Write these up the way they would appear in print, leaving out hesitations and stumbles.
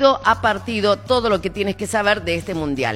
partido a partido todo lo que tienes que saber de este Mundial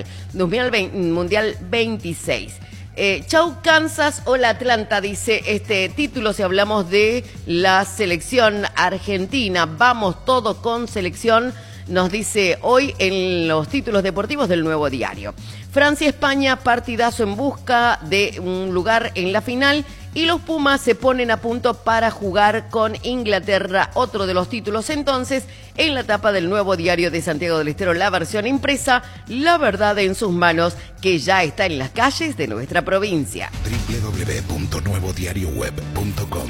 26. Chau Kansas, hola Atlanta, dice este título si hablamos de la selección argentina. Vamos todo con selección, nos dice hoy en los títulos deportivos del Nuevo Diario. Francia-España, partidazo en busca de un lugar en la final. Y los Pumas se ponen a punto para jugar con Inglaterra, otro de los títulos entonces, en la tapa del Nuevo Diario de Santiago del Estero, la versión impresa, La verdad en sus manos, que ya está en las calles de nuestra provincia. www.nuevodiarioweb.com.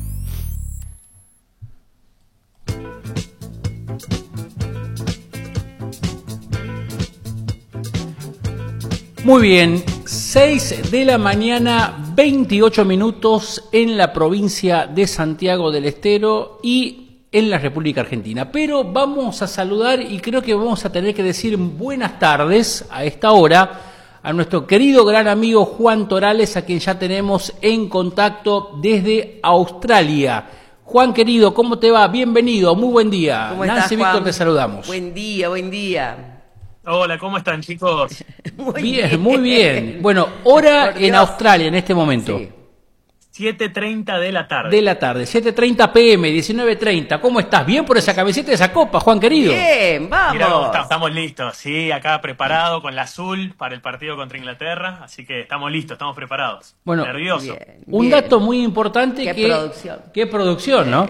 Muy bien, 6 de la mañana, 28 minutos en la provincia de Santiago del Estero y en la República Argentina. Pero vamos a saludar y creo que vamos a tener que decir buenas tardes a esta hora a nuestro querido gran amigo Juan Torales, a quien ya tenemos en contacto desde Australia. Juan querido, ¿cómo te va? Bienvenido, muy buen día. ¿Cómo Nancy estás, Víctor, Juan? te saludamos. Buen día, buen día. Hola, ¿cómo están, chicos? Muy bien. Bueno, hora en Australia en este momento. Sí. 7:30 de la tarde. De la tarde, 7:30 PM, 19:30. ¿Cómo estás? ¿Bien por esa camiseta de esa copa, Juan querido? Bien, vamos. Mirá cómo estamos listos, sí, acá preparado con la azul para el partido contra Inglaterra, así que estamos listos, estamos preparados. Bueno, nervioso. Bien. Un dato muy importante Qué que... producción. Qué producción, ¿no?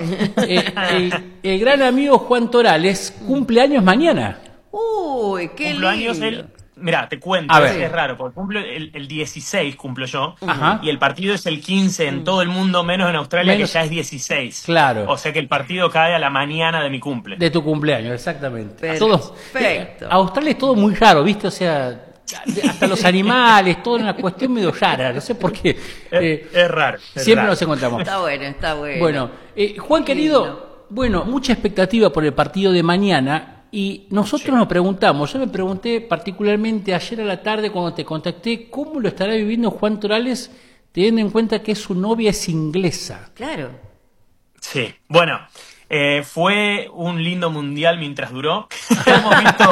El gran amigo Juan Torales cumple años mañana. Uy, qué Cumplo años lindo. Mirá, te cuento, A ver. es raro, porque cumplo el 16 cumplo yo, Ajá. y el partido es el 15 en todo el mundo, menos en Australia, Menos- que ya es 16. Claro. O sea que el partido cae a la mañana de mi cumple. De tu cumpleaños, exactamente. Perfecto. Australia es todo muy raro, ¿viste? O sea, hasta los animales, todo una cuestión medio rara, no sé por qué. Es raro. es Siempre raro. nos encontramos. Está bueno, está bueno. Bueno, Juan querido, bueno, mucha expectativa por el partido de mañana y nosotros nos preguntamos, yo me pregunté particularmente ayer a la tarde cuando te contacté, ¿cómo lo estará viviendo Juan Torales teniendo en cuenta que su novia es inglesa? Claro. Sí, bueno, fue un lindo mundial mientras duró. hemos visto,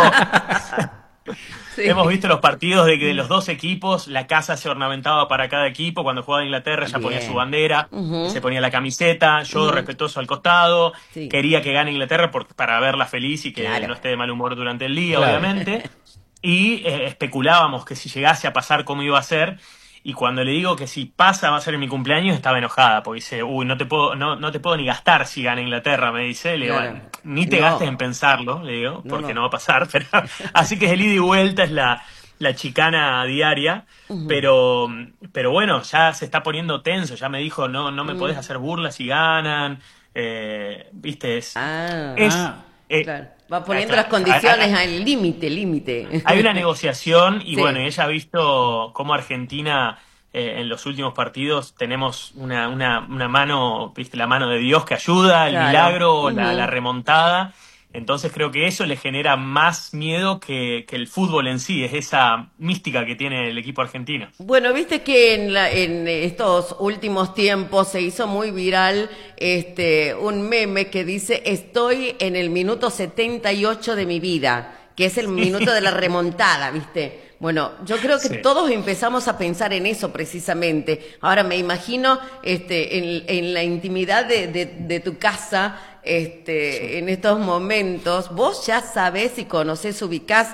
Sí. hemos visto los partidos de los dos equipos, la casa se ornamentaba para cada equipo, cuando jugaba Inglaterra ya ponía Bien. su bandera, se ponía la camiseta, yo Ujú. respetuoso al costado, Sí. quería que gane Inglaterra para verla feliz y que Claro. no esté de mal humor durante el día, Claro. obviamente, y especulábamos que si llegase a pasar cómo iba a ser. Y cuando le digo que si pasa va a ser en mi cumpleaños, estaba enojada, porque dice, uy, no te puedo ni gastar si gana Inglaterra, me dice. Le digo, Claro. bueno, ni te No. gastes en pensarlo, le digo, No, porque no. no va a pasar. Pero, así que es el ida y vuelta, es la chicana diaria. Pero bueno, ya se está poniendo tenso, ya me dijo, no me podés hacer burlas si ganan. Viste, es... Ah, es- claro. Va poniendo claro. las condiciones al límite. Hay una negociación y Sí. bueno, ella ha visto cómo Argentina en los últimos partidos tenemos una mano, viste, la mano de Dios que ayuda, el Claro. milagro, Ujú. la remontada. Entonces creo que eso le genera más miedo que el fútbol en sí, es esa mística que tiene el equipo argentino. Bueno, viste que en estos últimos tiempos se hizo muy viral un meme que dice estoy en el minuto 78 de mi vida, que es el minuto de la remontada, ¿viste? Bueno, yo creo que Sí. todos empezamos a pensar en eso precisamente. Ahora me imagino en la intimidad de tu casa, en estos momentos, vos ya sabés y conocés, ubicás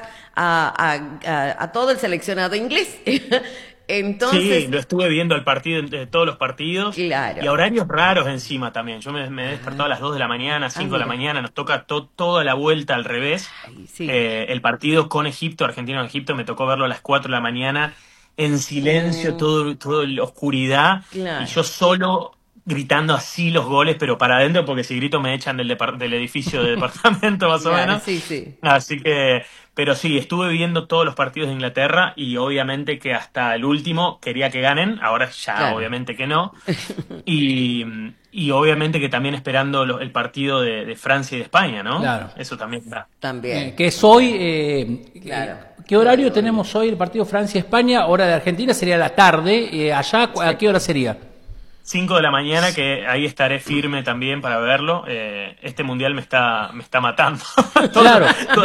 a todo el seleccionado inglés. Entonces, Sí, lo estuve viendo el partido, de todos los partidos. Claro. Y a horarios raros encima también. Yo me he despertado a las 2 de la mañana, 5 de la mira. mañana, nos toca toda la vuelta al revés. Ay, sí. El partido con Egipto, Argentina-Egipto, me tocó verlo a las 4 de la mañana, en silencio, todo la oscuridad. Claro. Y yo solo gritando así los goles, pero para adentro, porque si grito me echan del edificio de departamento, más o Claro, menos. sí. Así que, pero sí, estuve viendo todos los partidos de Inglaterra y obviamente que hasta el último quería que ganen, ahora ya Claro. obviamente que no. Y obviamente que también esperando el partido de Francia y de España, ¿no? Claro. Eso también está. También. Que es hoy... Claro. ¿Qué horario tenemos hoy el partido Francia-España? Hora de Argentina sería la tarde. Allá, ¿a qué hora sería? 5 de la mañana, que ahí estaré firme también para verlo. Este mundial me está matando. Claro.